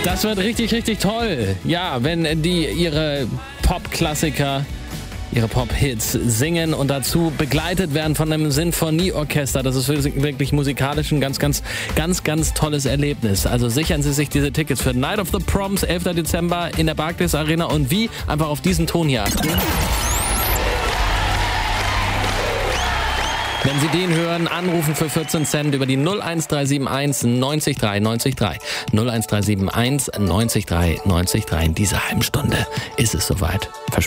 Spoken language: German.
Das wird richtig, richtig toll. Ja, wenn die ihre Pop-Klassiker, ihre Pop-Hits singen und dazu begleitet werden von einem Sinfonieorchester. Das ist wirklich musikalisch ein ganz tolles Erlebnis. Also sichern Sie sich diese Tickets für Night of the Proms, 11. Dezember in der Barclays Arena. Und wie? Einfach auf diesen Ton hier achten. Wenn Sie den hören, anrufen für 14 Cent über die 01371 90 3 90 3. 01371 90 3 90 3. In dieser halben Stunde ist es soweit.